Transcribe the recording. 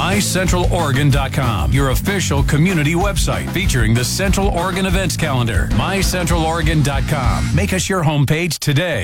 MyCentralOregon.com, your official community website featuring the Central Oregon events calendar. MyCentralOregon.com. Make us your homepage today.